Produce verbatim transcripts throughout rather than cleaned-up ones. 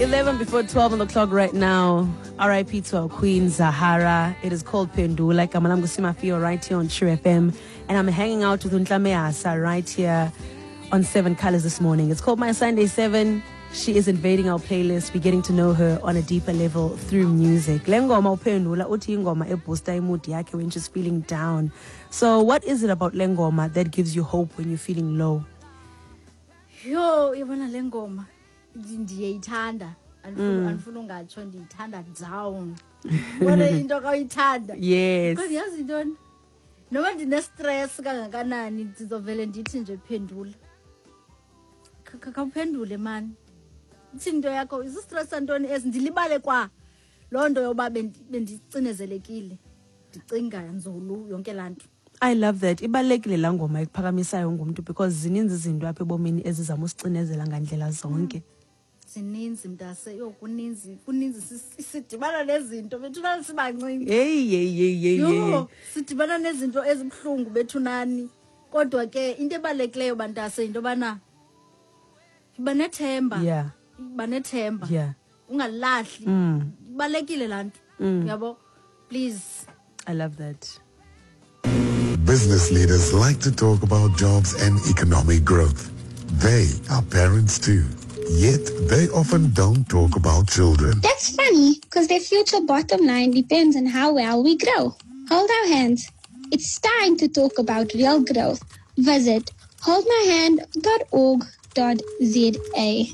eleven before twelve on the clock right now. R I P to our queen, Zahara. It is called Pendula. Kamalam Gusimafio right here on True F M. And I'm hanging out with Untlame Asa right here on Seven Colors this morning. It's called My Sunday Seven. She is invading our playlist. We're getting to know her on a deeper level through music. Lengoma Pendula uthi ingoma eboosta imudi yakhe when she's feeling down. So what is it about Lengoma that gives you hope when you're feeling low? Yo, yabona lengoma ndiyayithanda andifuna andifuna ungatsho ndiyithanda down. Bona into kayithanda. Yes. Because yazi intoni? Noma ndine stress kangakanani ndizovele ndithi nje Pendula. Khawuphendule man. Ithi into yakho is stress antoni ezindilibale kwa lo nto yoba bendicinezelekile. Ndicinga nzulu yonke lanto. I love that. Ibalekile la ngoma ikuphakamisayo ngumuntu because zininzi izinto apha ebomini ezizama usicinezela ngandlela zonke. Zininzi mntase yo kuninzi kuninzi sidibana nezinto bethunani sibancinci. Hey hey hey hey. Yo sidibana nezinto ezibhlungu bethunani. Kodwa ke into ebalekileyo bantase into bana ibanethemba. Yeah. Ibanethemba. Yeah. Ungalahli. Mm. Ibalekile lanto. Mm. Yabo. Please. I love that. Business leaders like to talk about jobs and economic growth. They are parents too. Yet, they often don't talk about children. That's funny, because their future bottom line depends on how well we grow. Hold our hands. It's time to talk about real growth. Visit hold my hand dot org dot z a.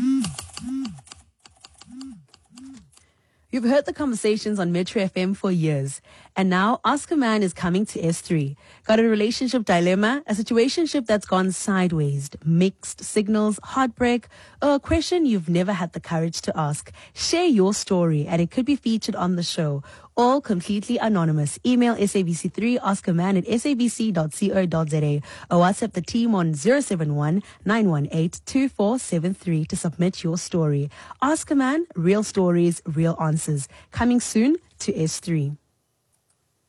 You've heard the conversations on Metro F M for years, and now Ask a Man is coming to S three. Got a relationship dilemma, a situationship that's gone sideways, mixed signals, heartbreak, or a question you've never had the courage to ask? Share your story, and it could be featured on the show. All completely anonymous. Email S A B C three ask a man at s a b c dot co dot z a or WhatsApp the team on zero seven one nine one eight two four seven three to submit your story. Ask a Man, real stories, real answers. Coming soon to S three.